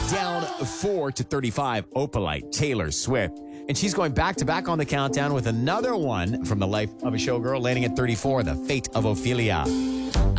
Down 4 to 35, Opalite, Taylor Swift. And she's going back to back on the countdown with another one from the life of a showgirl, landing at 34, The Fate of Ophelia.